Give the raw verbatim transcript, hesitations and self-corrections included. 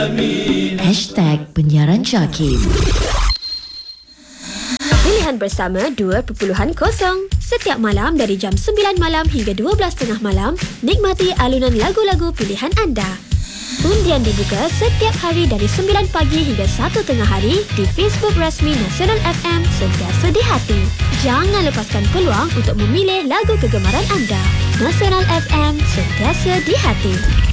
Hashtag Penyiaran Syakib. Pilihan bersama dua titik kosong. Setiap malam dari jam sembilan malam hingga dua belas tiga puluh malam, nikmati alunan lagu-lagu pilihan anda. Undian dibuka setiap hari dari sembilan pagi hingga satu tengah hari di Facebook rasmi Nasional F M, sentiasa di hati. Jangan lepaskan peluang untuk memilih lagu kegemaran anda. Nasional F M, sentiasa di hati.